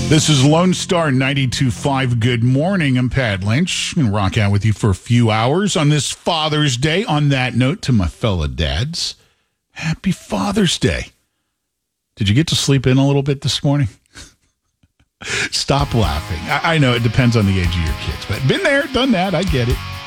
This is Lone Star 92.5. Good morning. I'm Pat Lynch. I'm going to rock out with you for a few hours on this Father's Day. On that note, to my fellow dads, happy Father's Day. Did you get to sleep in a little bit this morning? Stop laughing. I know it depends on the age of your kids, but been there, done that. I get it.